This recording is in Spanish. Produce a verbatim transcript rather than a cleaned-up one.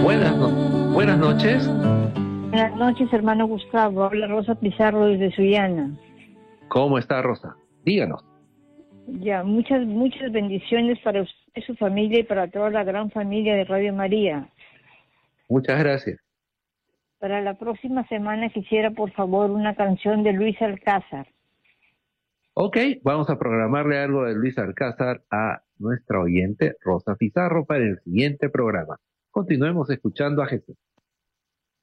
Buenas, no- buenas noches. Buenas noches, hermano Gustavo. Habla Rosa Pizarro desde Sullana. ¿Cómo está, Rosa? Díganos. Ya, muchas, muchas bendiciones para usted, su familia y para toda la gran familia de Radio María. Muchas gracias. Para la próxima semana quisiera, por favor, una canción de Luis Alcázar. Ok, vamos a programarle algo de Luis Alcázar a nuestra oyente Rosa Pizarro para el siguiente programa. Continuemos escuchando a Jesús.